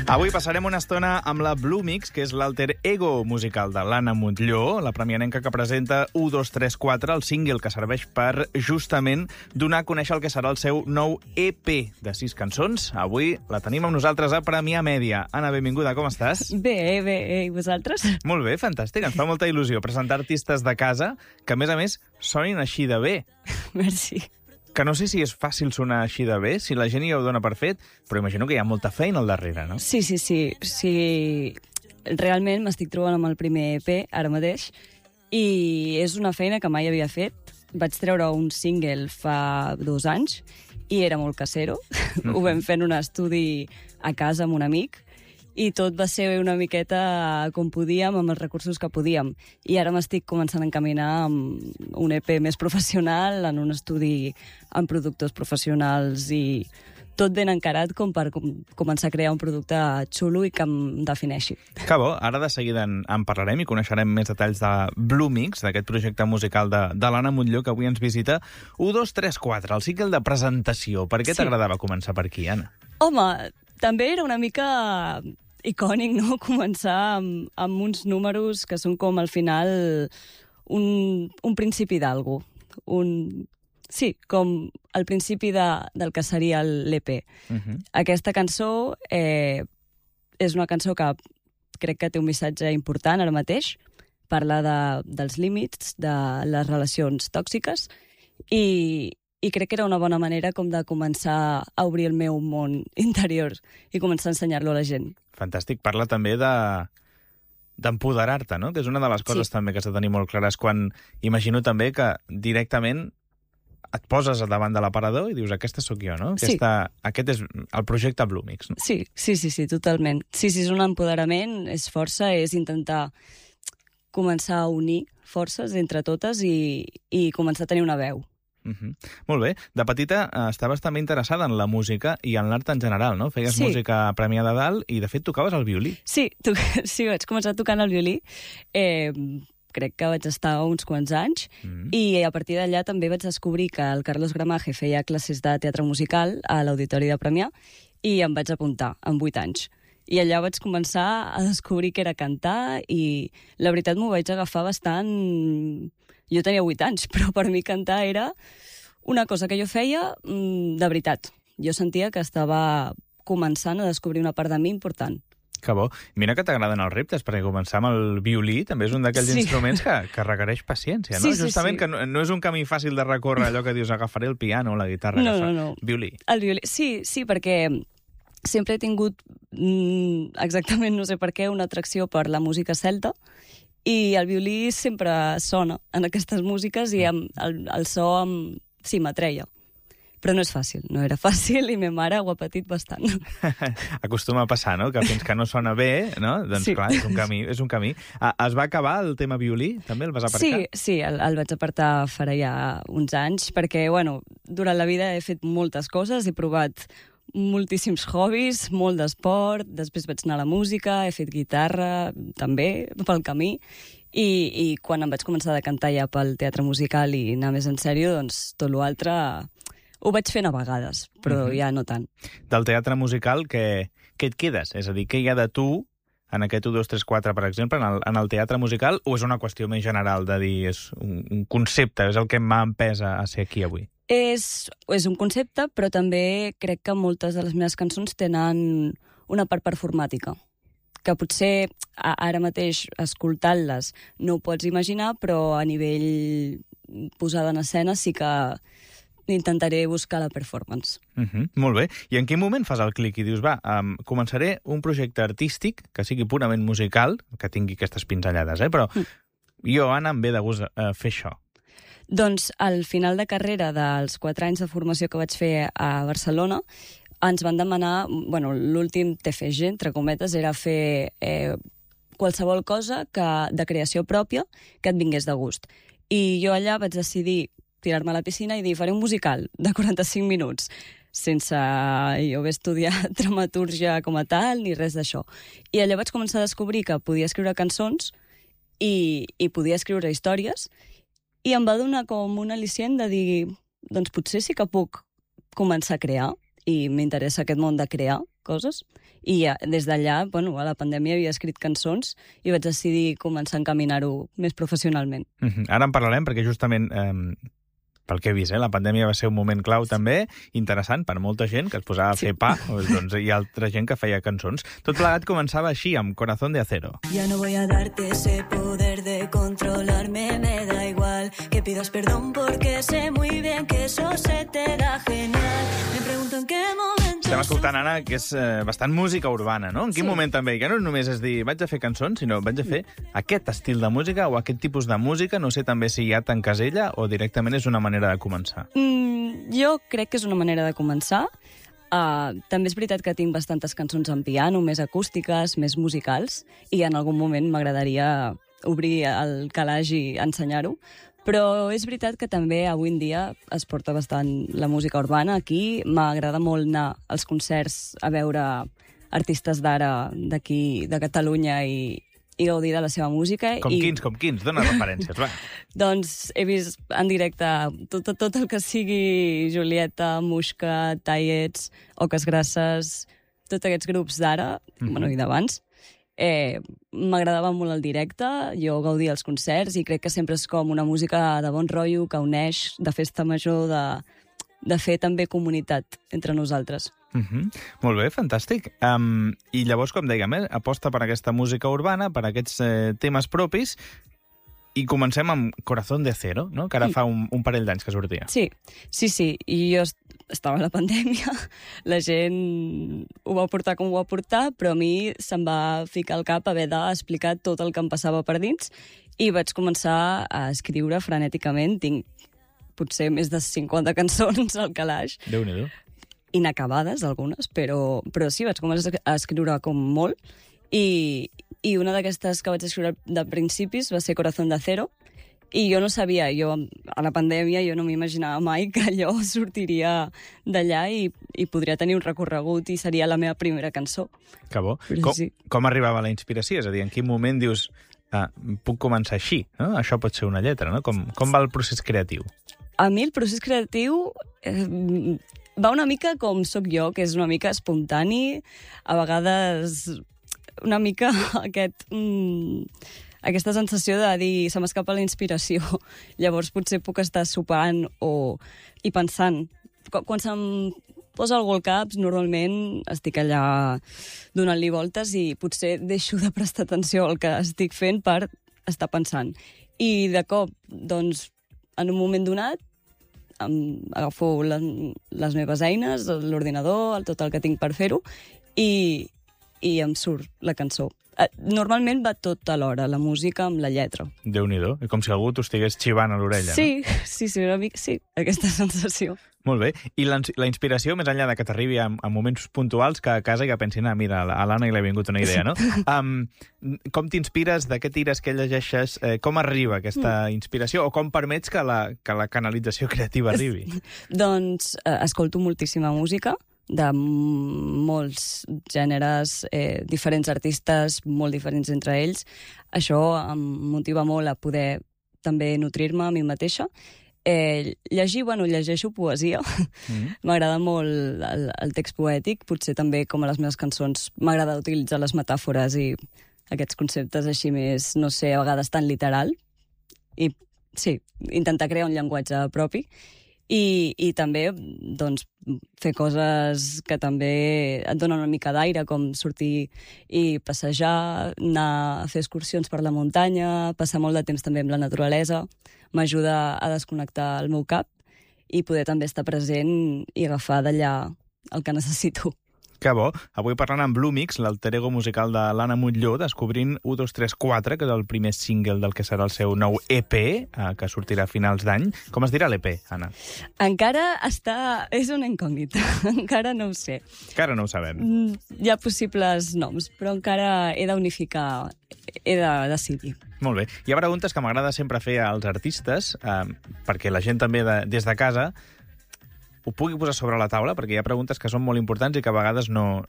Avui passarem una estona amb la Blue Mix, que és l'alter ego musical de l'Anna Montllor, la premianenca que presenta 1, 2, 3, 4, el single que serveix per, justament, donar a conèixer el que serà el seu nou EP de 6 cançons. Avui la tenim amb nosaltres a Premià Mèdia. Anna, benvinguda, com estàs? Bé, i vosaltres? Molt bé, fantàstic. Ens fa molta il·lusió presentar artistes de casa que, a més, sonin així de bé. Merci. Que no sé si és fàcil sonar així de bé, si la gent ja ho dona per fet, però imagino que hi ha molta feina al darrere, no? Sí. Realment m'estic trobant amb el primer EP, ara mateix, i és una feina que mai havia fet. Vaig treure un single fa 2 anys i era molt casero. Ho vam fer en un estudi a casa amb un amic i tot va ser una miqueta com podíem, amb els recursos que podíem. I ara m'estic començant a encaminar amb un EP més professional, en un estudi amb productors professionals i tot ben encarat com per començar a crear un producte xulo i que em defineixi. Que bo, ara de seguida en parlarem i coneixerem més detalls de Blue Mix, d'aquest projecte musical de l'Anna Montllor, que avui ens visita. 1, 2, 3, 4, el cicle de presentació. Per què t'agradava començar per aquí, Anna? Home, també era una mica icònic, no?, començar amb uns números que són com, al final, un principi d'algú. Sí, com el principi del que seria l'EP. Aquesta cançó és una cançó que crec que té un missatge important ara mateix. Parla dels límits, de les relacions tòxiques, i crec que era una bona manera com de començar a obrir el meu món interior i començar a ensenyar-lo a la gent. Fantàstic. Parla també d'empoderar-te, no? Que és una de les coses també que has de tenir molt clares quan imagino també que directament et poses davant de l'aparador i dius, aquesta sóc jo, no? Sí. Aquest és el projecte Blue Mix, no? Sí, totalment. Sí, és un empoderament, és força, és intentar començar a unir forces entre totes i començar a tenir una veu. Molt bé. De petita estaves també interessada en la música i en l'art en general, no? Feies música a Premià de Dalt i, de fet, tocaves el violí. Sí, vaig començar tocant el violí. Crec que vaig estar uns quants anys i a partir d'allà també vaig descobrir que el Carlos Gramaje feia classes de teatre musical a l'Auditori de Premià i em vaig apuntar amb 8 anys. I allà vaig començar a descobrir que era cantar i la veritat m'ho vaig agafar bastant. Jo tenia 8 anys, però per mi cantar era una cosa que jo feia de veritat. Jo sentia que estava començant a descobrir una part de mi important. Que bo. Mira que t'agraden els reptes, perquè començar amb el violí també és un d'aquells instruments que requereix paciència, no? Justament que no és un camí fàcil de recórrer, allò que dius, agafaré el piano o la guitarra. No. Violí. El violí, sí, perquè sempre he tingut, exactament no sé per què, una atracció per la música celta, i el violí sempre sona en aquestes músiques i el so m'atreia. Però no és fàcil, no era fàcil i ma mare ho ha patit bastant. Acostuma a passar, no?, que fins que no sona bé, no? Doncs clar, és un camí. Es va acabar el tema violí? També el vas aparcar? Sí, el vaig apartar farà ja uns anys, perquè, durant la vida he fet moltes coses, he provat moltíssims hobbies, molt d'esport, després vaig anar a la música, he fet guitarra també pel camí, i quan em vaig començar a cantar ja pel teatre musical i anar més en sèrio, doncs tot l'altre ho vaig fent a vegades, però ja no tant. Del teatre musical, què et quedes? És a dir, què hi ha de tu en aquest 1, 2, 3, 4, per exemple, en el teatre musical, o és una qüestió més general de dir, és un concepte, és el que m'ha empès a ser aquí avui? És un concepte, però també crec que moltes de les meves cançons tenen una part performàtica, que potser ara mateix escoltant-les no ho pots imaginar, però a nivell posada en escena sí que intentaré buscar la performance. Molt bé. I en quin moment fas el clic i dius, començaré un projecte artístic que sigui purament musical, que tingui aquestes pinzellades, però jo, Anna, em ve de gust fer això? Doncs al final de carrera dels 4 anys de formació que vaig fer a Barcelona, ens van demanar, l'últim TFG, entre cometes, era fer qualsevol cosa de creació pròpia que et vingués de gust. I jo allà vaig decidir tirar-me a la piscina i dir, faré un musical de 45 minuts, sense jo haver estudiat dramatúrgia com a tal, ni res d'això. I allà vaig començar a descobrir que podia escriure cançons i podia escriure històries, i em va donar com un al·licient de dir, doncs potser sí que puc començar a crear, i m'interessa aquest món de crear, coses. I des d'allà, bueno, a la pandèmia havia escrit cançons i vaig decidir començar a encaminar-ho més professionalment. Ara en parlarem perquè justament, pel que he vist, la pandèmia va ser un moment clau també, interessant per molta gent que es posava a fer pa, doncs hi ha altra gent que feia cançons. Tot plegat començava així, amb Corazón de Acero. Ya no voy a darte ese poder de controlarme, me da igual que pidas perdón porque sé muy bien que eso se te da genial. Me pregunto en qué momento... Estem escoltant, Anna, que és bastant música urbana, no? En quin moment també? Que no només és dir vaig a fer cançons, sinó vaig a fer aquest estil de música o aquest tipus de música. No sé també si ja t'encasella o directament és una manera de començar. Jo crec que és una manera de començar. També és veritat que tinc bastantes cançons en piano, més acústiques, més musicals, i en algun moment m'agradaria obrir el calaix i ensenyar-ho. Però és veritat que també avui en dia es porta bastant la música urbana aquí. M'agrada molt anar als concerts a veure artistes d'ara d'aquí, de Catalunya, i gaudir de la seva música. Com quins? Dóna referències, va. Doncs he vist en directe tot el que sigui Julieta, Muixca, Tallets, Oques Grasses, tots aquests grups d'ara, bueno, i d'abans. M'agradava molt el directe, jo gaudia els concerts i crec que sempre és com una música de bon rotllo, que uneix, de festa major, de fer també comunitat entre nosaltres. Molt bé, fantàstic. I llavors, com dèiem, aposta per aquesta música urbana, per aquests temes propis, i comencem amb Corazón de Acero, no? Que ara fa un parell d'anys que sortia. Sí. I jo estava a la pandèmia, la gent ho va portar com ho va portar, però a mi se'm va ficar al cap haver d'explicar tot el que em passava per dins i vaig començar a escriure frenèticament. Tinc potser més de 50 cançons al calaix. Déu-n'hi-do. Inacabades, algunes, però sí, vaig començar a escriure com molt, i una d'aquestes que vaig escriure de principis va ser Corazón de Acero, i jo no sabia, a la pandèmia jo no m'imaginava mai que allò sortiria d'allà i podria tenir un recorregut i seria la meva primera cançó. Que bo. Sí. Com arribava la inspiració? És a dir, en quin moment dius puc començar així, no? Això pot ser una lletra, no? Com va el procés creatiu? A mi el procés creatiu va una mica com sóc jo, que és una mica espontani, a vegades una mica aquesta sensació de dir se m'escapa la inspiració. Llavors potser puc estar sopant i pensant. Quan se'm posa algú al cap, normalment estic allà donant-li voltes i potser deixo de prestar atenció al que estic fent per estar pensant. I de cop, doncs, en un moment donat, agafo les meves eines, l'ordinador, tot el que tinc per fer-ho, i em surt la cançó. Normalment va tot alhora, la música amb la lletra. Déu-n'hi-do. Com si algú t'ho estigués xivant a l'orella, sí, no? Sí, una mica, sí, aquesta sensació. Molt bé. I la inspiració, més enllà de que t'arribi en moments puntuals, que a casa ja pensin, mira, a l'Anna li ha vingut una idea, no? Com t'inspires, de què tires, què llegeixes, com arriba aquesta inspiració, o com permets que la canalització creativa arribi? Doncs escolto moltíssima música, de molts gèneres, diferents artistes, molt diferents entre ells. Això em motiva molt a poder també nutrir-me a mi mateixa. Llegeixo poesia. M'agrada molt el text poètic, potser també com a les meves cançons m'agrada utilitzar les metàfores i aquests conceptes així més, no sé, a vegades tan literal. I sí, intentar crear un llenguatge propi. I també, doncs, fer coses que també et donen una mica d'aire, com sortir i passejar, anar a fer excursions per la muntanya, passar molt de temps també amb la naturalesa, m'ajuda a desconnectar el meu cap i poder també estar present i agafar d'allà el que necessito. Que bo. Avui parlant amb Blue Mix, l'alter ego musical de l'Anna Montlló, descobrint 1, 2, 3, 4, que és el primer single del que serà el seu nou EP, que sortirà a finals d'any. Com es dirà l'EP, Anna? Encara és una incògnita. Encara no ho sé. Encara no ho sabem. Hi ha possibles noms, però encara he d'unificar, he de decidir. Molt bé. Hi ha preguntes que m'agrada sempre fer als artistes, perquè la gent també des de casa ho pugui posar sobre la taula, perquè hi ha preguntes que són molt importants i que a vegades no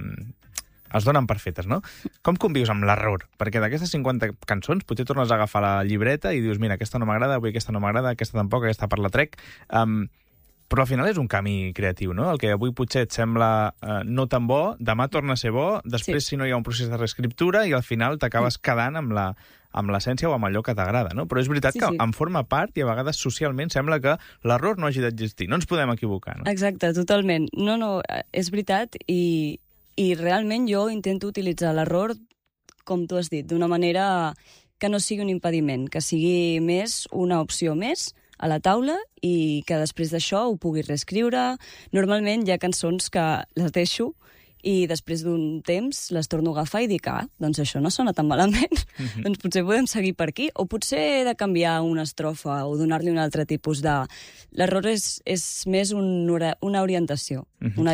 es donen per fetes, no? Com convius amb l'error? Perquè d'aquestes 50 cançons potser tornes a agafar la llibreta i dius, mira, aquesta no m'agrada, avui aquesta no m'agrada, aquesta tampoc, aquesta per la trec. Però al final és un camí creatiu, no? El que avui potser et sembla no tan bo, demà torna a ser bo, després si no hi ha un procés de reescriptura i al final t'acabes quedant amb l'essència o amb allò que t'agrada, no? Però és veritat que en forma part i a vegades socialment sembla que l'error no hagi d'existir. No ens podem equivocar, no? Exacte, totalment. No, és veritat i realment jo intento utilitzar l'error, com tu has dit, d'una manera que no sigui un impediment, que sigui més una opció més a la taula i que després d'això ho pugui reescriure. Normalment hi ha cançons que les deixo i després d'un temps les torno a agafar i dic, doncs això no sona tan malament, doncs potser podem seguir per aquí, o potser he de canviar una estrofa o donar-li un altre tipus de... L'error és més una orientació, una